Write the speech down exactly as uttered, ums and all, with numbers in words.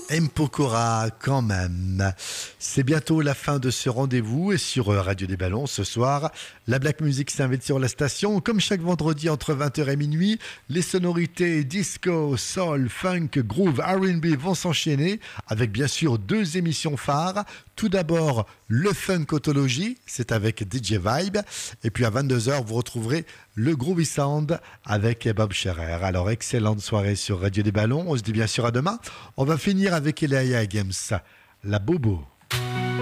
M. Pokora, quand même. C'est bientôt la fin de ce rendez-vous et sur Radio des Ballons ce soir, la Black Music s'invite sur la station. Comme chaque vendredi entre vingt heures et minuit, les sonorités disco, soul, funk, groove, R and B vont s'enchaîner avec bien sûr deux émissions phares. Tout d'abord, le Funkotology, c'est avec D J Vibe. Et puis à vingt-deux heures, vous retrouverez le Groovy Sound avec Bob Scherer. Alors, excellente soirée sur Radio des Ballons. On se dit bien sûr à demain. On va finir avec Elia Games, la Bobo.